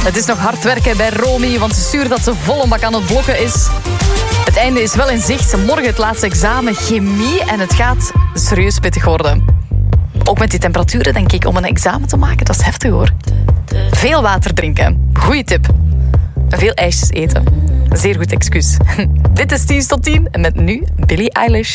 Het is nog hard werken bij Romy, want ze stuurt dat ze vol een bak aan het blokken is. Het einde is wel in zicht. Morgen het laatste examen chemie en het gaat serieus pittig worden. Ook met die temperaturen denk ik om een examen te maken, dat is heftig hoor. Veel water drinken. Goeie tip. En veel ijsjes eten. Zeer goed excuus. Dit is 10 tot 10 en met nu Billie Eilish.